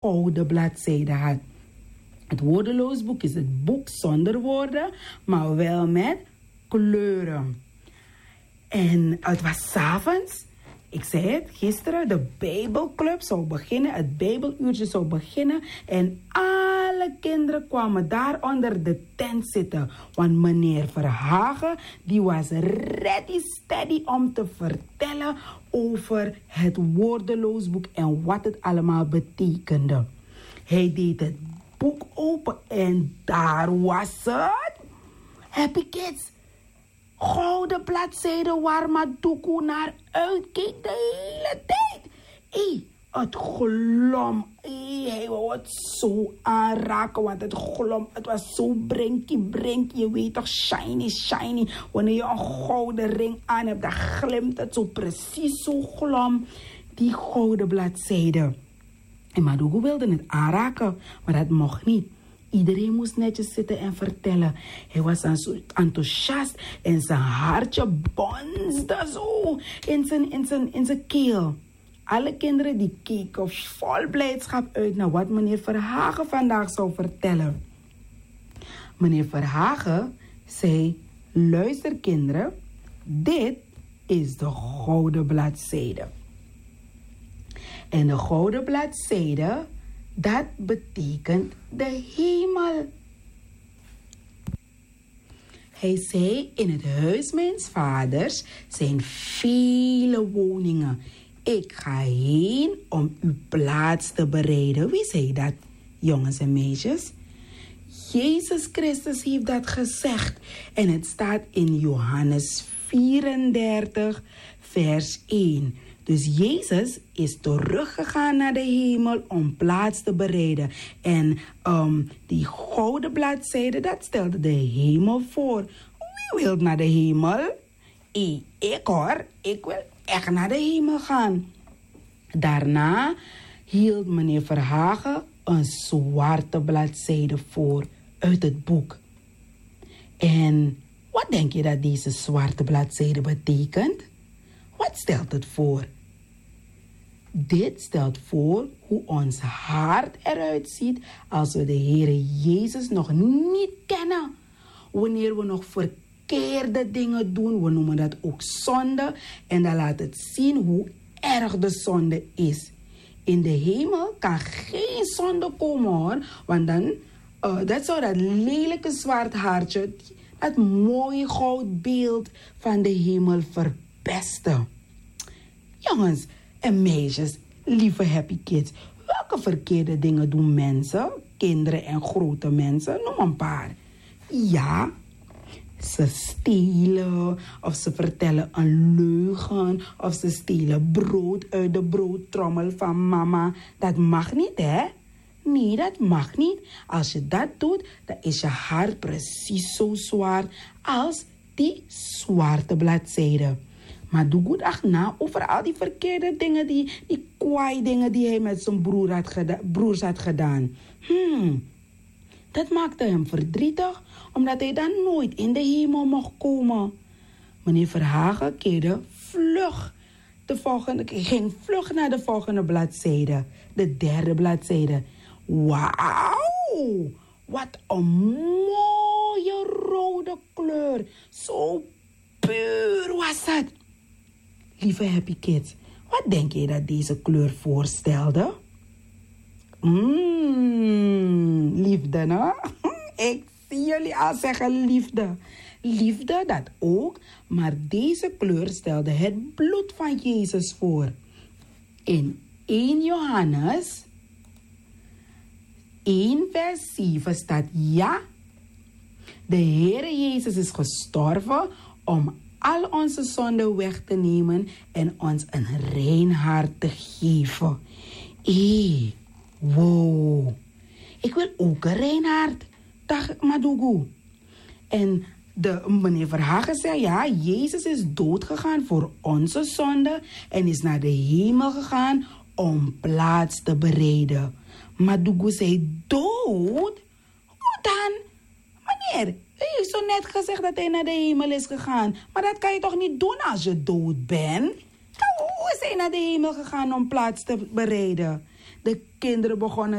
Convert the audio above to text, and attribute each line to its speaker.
Speaker 1: gouden bladzijde had. Het woordeloosboek is het boek zonder woorden, maar wel met kleuren. En het was 's avonds. Ik zei het gisteren, de Bijbelclub zou beginnen, het Bijbeluurtje zou beginnen. En alle kinderen kwamen daar onder de tent zitten. Want meneer Verhagen, die was ready steady om te vertellen over het woordeloosboek en wat het allemaal betekende. Hij deed het boek open en daar was het. Happy Kids. Gouden bladzijde waar Maduku naar uitkeek de hele tijd. Het glom. Hij wou het zo aanraken, want het glom. Het was zo brinky. Je weet toch, shiny. Wanneer je een gouden ring aan hebt, dan glimt het zo precies zo glom. Die gouden bladzijde. En Maduku wilde het aanraken, maar dat mocht niet. Iedereen moest netjes zitten en vertellen. Hij was dan zo enthousiast en zijn hartje bonsde zo in zijn keel. Alle kinderen die keken vol blijdschap uit naar wat meneer Verhagen vandaag zou vertellen. Meneer Verhagen zei, luister kinderen, dit is de gouden bladzijde. En de gouden bladzijde, dat betekent de hemel. Hij zei, in het huis mijns vaders zijn vele woningen. Ik ga heen om uw plaats te bereiden. Wie zei dat, jongens en meisjes? Jezus Christus heeft dat gezegd. En het staat in Johannes 34, vers 1. Dus Jezus is teruggegaan naar de hemel om plaats te bereiden. En die gouden bladzijde, dat stelde de hemel voor. Wie wil naar de hemel? Ik hoor, ik wil echt naar de hemel gaan. Daarna hield meneer Verhagen een zwarte bladzijde voor uit het boek. En wat denk je dat deze zwarte bladzijde betekent? Wat stelt het voor? Dit stelt voor hoe ons hart eruit ziet als we de Heere Jezus nog niet kennen. Wanneer we nog verkeerde dingen doen, we noemen dat ook zonde. En dan laat het zien hoe erg de zonde is. In de hemel kan geen zonde komen hoor. Want dan, dat zou dat lelijke zwart haartje, dat mooie goudbeeld van de hemel verpesten. Jongens en meisjes, lieve Happy Kids, welke verkeerde dingen doen mensen, kinderen en grote mensen? Noem een paar. Ja, ze stelen, of ze vertellen een leugen, of ze stelen brood uit de broodtrommel van mama. Dat mag niet, hè? Nee, dat mag niet. Als je dat doet, dan is je hart precies zo zwaar als die zwarte bladzijde. Maar doe goed achterna over al die verkeerde dingen, die kwaai dingen die hij met zijn broers had gedaan. Dat maakte hem verdrietig, omdat hij dan nooit in de hemel mocht komen. Meneer Verhagen ging vlug naar de volgende bladzijde. De derde bladzijde. Wauw! Wat een mooie rode kleur. Zo puur was het. Lieve Happy Kids, wat denk je dat deze kleur voorstelde? Liefde, hè? Ik zie jullie al zeggen liefde. Liefde, dat ook. Maar deze kleur stelde het bloed van Jezus voor. In 1 Johannes 1 vers 7 staat, ja, de Heere Jezus is gestorven om al onze zonden weg te nemen en ons een rein hart te geven. Wow. Ik wil ook een rein hart. Dag Madugu. En meneer Verhagen zei, ja, Jezus is doodgegaan voor onze zonden en is naar de hemel gegaan om plaats te bereiden. Madugu zei, dood? Hoe dan? Meneer, u heeft zo net gezegd dat hij naar de hemel is gegaan. Maar dat kan je toch niet doen als je dood bent? Hoe is hij naar de hemel gegaan om plaats te bereiden? De kinderen begonnen